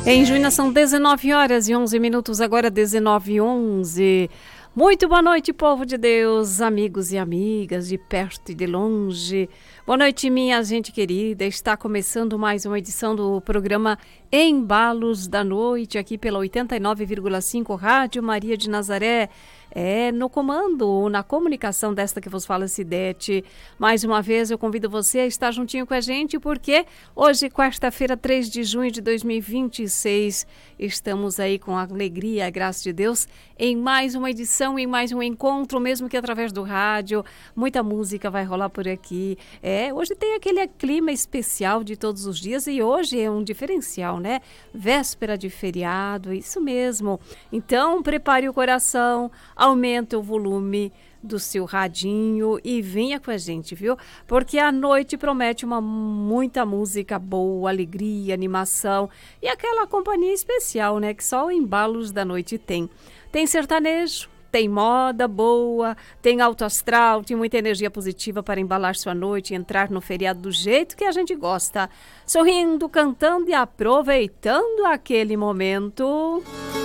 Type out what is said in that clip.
Em Juína são 19 horas e 11 minutos, agora 19h11. Muito boa noite, povo de Deus, amigos e amigas de perto e de longe. Boa noite, minha gente querida. Está começando mais uma edição do programa Embalos da Noite, aqui pela 89,5 Rádio Maria de Nazaré. No comando, na comunicação desta que vos fala, Cidete. Mais uma vez eu convido você a estar juntinho com a gente, porque hoje, quarta-feira, 3 de junho de 2026, estamos aí com a alegria, a graça de Deus, em mais uma edição, em mais um encontro, mesmo que através do rádio. Muita música vai rolar por aqui. Hoje tem aquele clima especial de todos os dias e hoje é um diferencial, né? Véspera de feriado, isso mesmo. Então, prepare o coração, aumente o volume do seu radinho e venha com a gente, viu? Porque a noite promete muita música boa, alegria, animação e aquela companhia especial, né? Que só o Embalos da Noite tem. Tem sertanejo, tem moda boa, tem alto astral, tem muita energia positiva para embalar sua noite e entrar no feriado do jeito que a gente gosta. Sorrindo, cantando e aproveitando aquele momento.